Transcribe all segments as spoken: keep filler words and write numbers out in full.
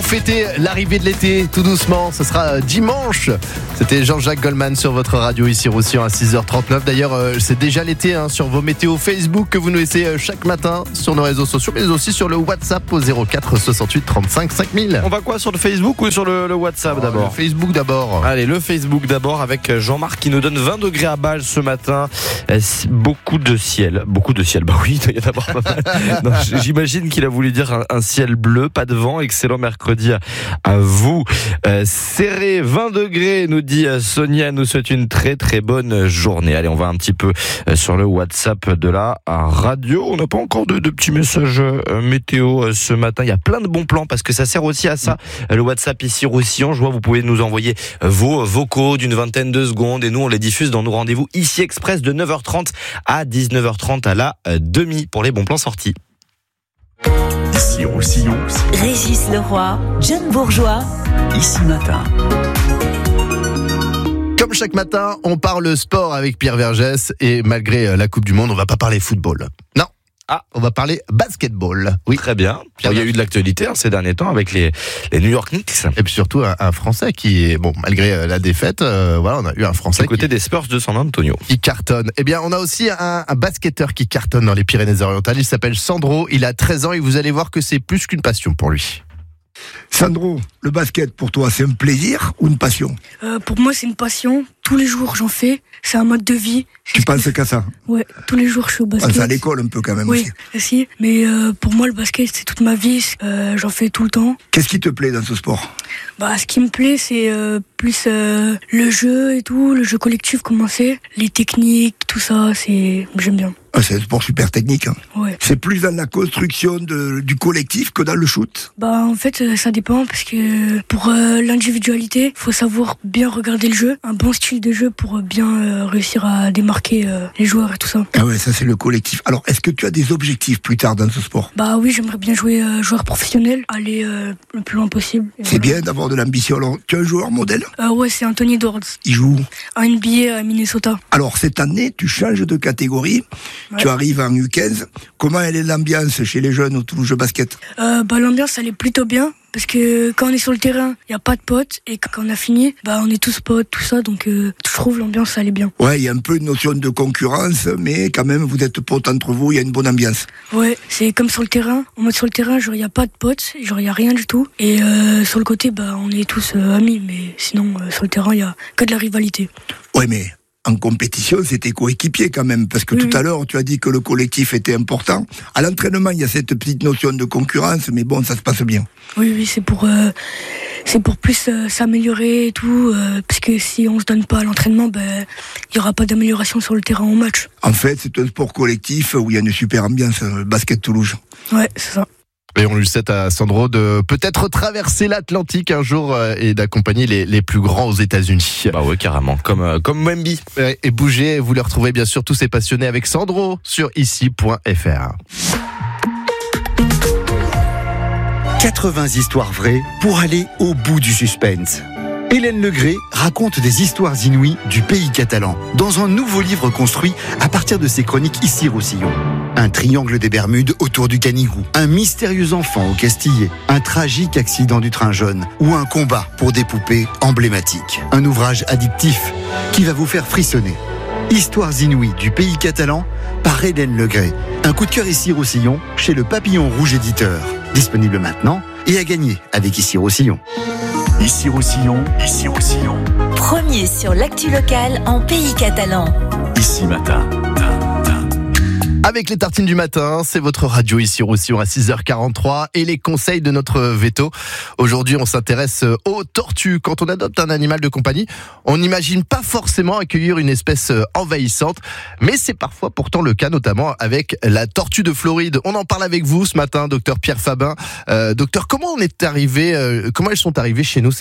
fêter l'arrivée de l'été tout doucement. Ce sera dimanche. C'était Jean-Jacques Goldman sur votre radio ici Roussillon à six heures trente-neuf. D'ailleurs, c'est déjà l'été hein, sur vos météos Facebook que vous nous laissez chaque matin sur nos réseaux sociaux, mais aussi sur le WhatsApp au zéro quatre soixante-huit trente-cinq cinq mille. On va quoi, sur le Facebook ou sur le, le WhatsApp oh, d'abord? Le Facebook d'abord. Allez, le Facebook d'abord avec Jean-Marc qui nous donne vingt degrés à Bâle ce matin. Beaucoup de ciel. Beaucoup de ciel. Bah oui, il doit y en avoir pas mal. Non, j'imagine qu'il a voulu dire un, un ciel bleu, pas de vent. Excellent mercredi à, à vous. Euh, serré, vingt degrés, nous dit Sonia. Nous souhaite une très très bonne journée. Allez, on va un petit peu sur le WhatsApp de la radio. On n'a pas encore de, de petits messages météo ce matin. Il y a plein de bons plans parce que ça sert aussi à ça. Le WhatsApp ici Roussillon. Je vois, vous pouvez nous envoyer vos vocaux d'une vingtaine de secondes et nous on les diffuse dans nos rendez-vous ici express de neuf heures trente à dix-neuf heures trente à la demi pour les bons plans sortis. Ici Roussillon. Régis Leroy, John Bourgeois. Ici Matin. Comme chaque matin, on parle sport avec Pierre Vergès et malgré la Coupe du Monde, on va pas parler football. Non. Ah, on va parler basketball. Oui, très bien. Bon, il y a eu de l'actualité hein, ces derniers temps avec les, les New York Knicks. Et puis surtout un, un Français qui est, bon, malgré la défaite, euh, voilà, on a eu un Français du côté qui, des Spurs de San Antonio. Qui cartonne. Eh bien, on a aussi un, un basketteur qui cartonne dans les Pyrénées-Orientales. Il s'appelle Sandro. Il a treize ans et vous allez voir que c'est plus qu'une passion pour lui. Sandro, le basket pour toi, c'est un plaisir ou une passion? euh, Pour moi, c'est une passion. Tous les jours, j'en fais. C'est un mode de vie. Tu penses qu'à ça? Ouais, tous les jours, je suis au basket. Pense à l'école un peu quand même oui, aussi. Si. Mais euh, pour moi, le basket, c'est toute ma vie. Euh, j'en fais tout le temps. Qu'est-ce qui te plaît dans ce sport? Bah, ce qui me plaît, c'est euh, plus euh, le jeu et tout, le jeu collectif, comment c'est, les techniques, tout ça, c'est j'aime bien. Ah, c'est un sport super technique. Hein. Ouais. C'est plus dans la construction de, du collectif que dans le shoot? Bah en fait ça dépend parce que pour euh, l'individualité, faut savoir bien regarder le jeu, un bon style de jeu pour bien euh, réussir à démarquer euh, les joueurs et tout ça. Ah ouais, ça c'est le collectif. Alors est-ce que tu as des objectifs plus tard dans ce sport? Bah oui, j'aimerais bien jouer euh, joueur professionnel, aller euh, le plus loin possible. C'est voilà. Bien d'avoir de l'ambition. Alors tu as un joueur modèle? euh, Ouais, c'est Anthony Edwards. Il joue en N B A à Minnesota. Alors cette année, tu changes de catégorie. Ouais. Tu arrives en U quinze. Comment elle est l'ambiance chez les jeunes au Toulouse Basket? euh, bah, L'ambiance, elle est plutôt bien. Parce que quand on est sur le terrain, il n'y a pas de potes. Et quand on a fini, bah, on est tous potes, tout ça. Donc euh, je trouve l'ambiance, elle est bien. Ouais, il y a un peu une notion de concurrence. Mais quand même, vous êtes potes entre vous. Il y a une bonne ambiance. Ouais, c'est comme sur le terrain. En mode sur le terrain, genre il n'y a pas de potes. Genre il n'y a rien du tout. Et euh, sur le côté, bah, on est tous euh, amis. Mais sinon, euh, sur le terrain, il n'y a que de la rivalité. Ouais, mais... en compétition, c'était coéquipier quand même, parce que oui, tout oui. à l'heure, tu as dit que le collectif était important. À l'entraînement, il y a cette petite notion de concurrence, mais bon, ça se passe bien. Oui, oui, c'est pour, euh, c'est pour plus euh, s'améliorer et tout, euh, parce que si on se donne pas à l'entraînement, ben, il y aura pas d'amélioration sur le terrain au match. En fait, c'est un sport collectif où il y a une super ambiance, le basket Toulouse. Ouais, c'est ça. Et on lui souhaite à Sandro de peut-être traverser l'Atlantique un jour et d'accompagner les, les plus grands aux États-Unis. Bah ouais, carrément, comme, euh, comme Wemby. Et bouger, vous les retrouvez bien sûr tous ces passionnés avec Sandro sur ici point f r. quatre-vingts histoires vraies pour aller au bout du suspense. Hélène Legré raconte des histoires inouïes du pays catalan dans un nouveau livre construit à partir de ses chroniques ici Roussillon. Un triangle des Bermudes autour du Canigou, un mystérieux enfant au Castillet, un tragique accident du train jaune ou un combat pour des poupées emblématiques. Un ouvrage addictif qui va vous faire frissonner. Histoires inouïes du pays catalan par Hélène Legré. Un coup de cœur ici Roussillon chez le Papillon Rouge Éditeur. Disponible maintenant et à gagner avec ici Roussillon. Ici Roussillon, ici Roussillon. Premier sur l'actu locale en pays catalan. Ici Matin. Avec les tartines du matin, c'est votre radio ici Roussillon à six heures quarante-trois et les conseils de notre veto. Aujourd'hui, on s'intéresse aux tortues. Quand on adopte un animal de compagnie, on n'imagine pas forcément accueillir une espèce envahissante, mais c'est parfois pourtant le cas, notamment avec la tortue de Floride. On en parle avec vous ce matin, docteur Pierre Fabin. Euh, docteur, comment on est arrivé, euh, comment elles sont arrivées chez nous ces tortues ?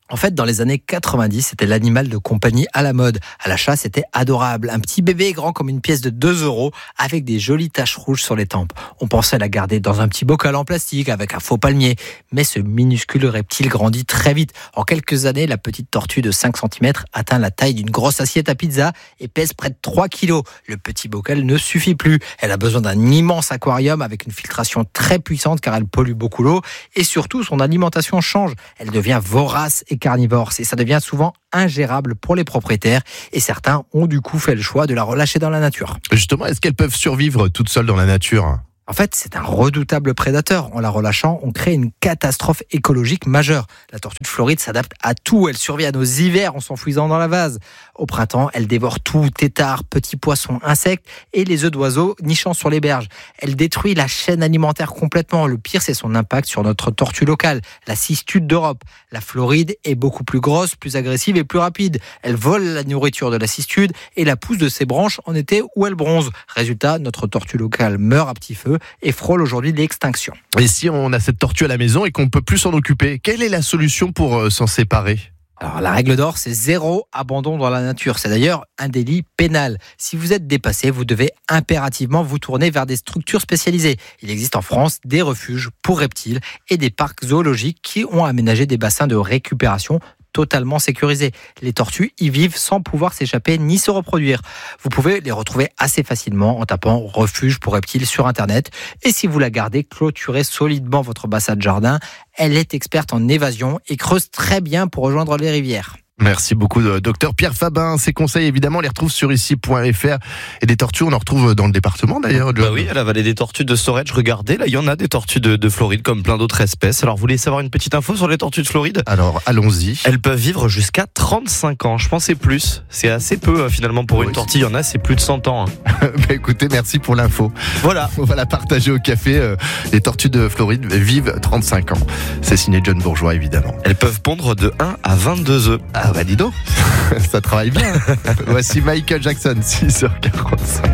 En fait, dans les années quatre-vingt-dix, c'était l'animal de compagnie à la mode. À l'achat, c'était adorable. Un petit bébé grand comme une pièce de deux euros avec des jolies taches rouges sur les tempes. On pensait la garder dans un petit bocal en plastique avec un faux palmier. Mais ce minuscule reptile grandit très vite. En quelques années, la petite tortue de cinq centimètres atteint la taille d'une grosse assiette à pizza et pèse près de trois kilos. Le petit bocal ne suffit plus. Elle a besoin d'un immense aquarium avec une filtration très puissante car elle pollue beaucoup l'eau. Et surtout, son alimentation change. Elle devient vorace et carnivore, et ça devient souvent ingérable pour les propriétaires et certains ont du coup fait le choix de la relâcher dans la nature. Justement, est-ce qu'elles peuvent survivre toutes seules dans la nature ? En fait, c'est un redoutable prédateur. En la relâchant, on crée une catastrophe écologique majeure. La tortue de Floride s'adapte à tout. Elle survit à nos hivers en s'enfouissant dans la vase. Au printemps, elle dévore tout, têtards, petits poissons, insectes et les œufs d'oiseaux nichant sur les berges. Elle détruit la chaîne alimentaire complètement. Le pire, c'est son impact sur notre tortue locale, la cistude d'Europe. La Floride est beaucoup plus grosse, plus agressive et plus rapide. Elle vole la nourriture de la cistude et la pousse de ses branches en été où elle bronze. Résultat, notre tortue locale meurt à petit feu et frôle aujourd'hui l'extinction. Et si on a cette tortue à la maison et qu'on ne peut plus s'en occuper, quelle est la solution pour euh, s'en séparer ? Alors, la règle d'or, c'est zéro abandon dans la nature. C'est d'ailleurs un délit pénal. Si vous êtes dépassé, vous devez impérativement vous tourner vers des structures spécialisées. Il existe en France des refuges pour reptiles et des parcs zoologiques qui ont aménagé des bassins de récupération totalement sécurisés. Les tortues y vivent sans pouvoir s'échapper ni se reproduire. Vous pouvez les retrouver assez facilement en tapant refuge pour reptiles sur Internet. Et si vous la gardez, clôturez solidement votre bassin de jardin. Elle est experte en évasion et creuse très bien pour rejoindre les rivières. Merci beaucoup, docteur Pierre Fabin. Ces conseils, évidemment, on les retrouve sur ici point f r. Et des tortues, on en retrouve dans le département, d'ailleurs. Bah oui, à la vallée des tortues de Storage, regardez, là, il y en a des tortues de, de Floride, comme plein d'autres espèces. Alors, vous voulez savoir une petite info sur les tortues de Floride ? Alors, allons-y. Elles peuvent vivre jusqu'à trente-cinq ans. Je pensais plus. C'est assez peu, finalement, pour Oui. une tortue. Il y en a, c'est plus de cent ans. Hein. Bah, écoutez, merci pour l'info. Voilà. On va la partager au café. Euh, les tortues de Floride vivent trente-cinq ans. C'est signé John Bourgeois, évidemment. Elles peuvent pondre de un à vingt-deux œufs. Ah bah dis donc, ça travaille bien. Voici Michael Jackson, six heures quarante-cinq.